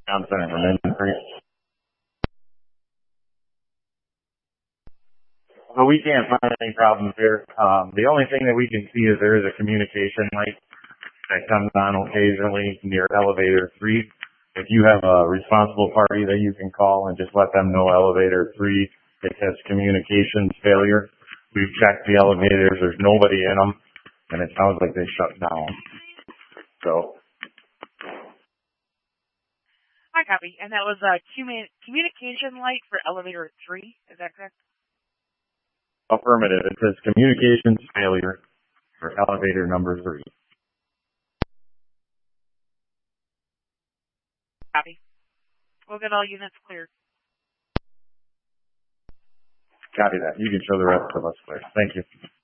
Johnson and Minden Creek. So we can't find any problems here. The only thing that we can see is there is a communication light that comes on occasionally near elevator 3. If you have a responsible party that you can call and just let them know elevator 3, it has communications failure. We've checked the elevators. There's nobody in them, and it sounds like they shut down. So. I copy. And that was a communication light for elevator 3. Is that correct? Affirmative. It says communications failure for elevator number 3. Copy. We'll get all units cleared. Copy that. You can show the rest of us clear. Thank you.